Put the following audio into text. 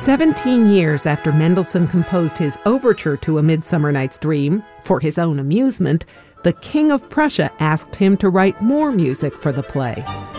17 years after Mendelssohn composed his overture to A Midsummer Night's Dream, for his own amusement, the King of Prussia asked him to write more music for the play.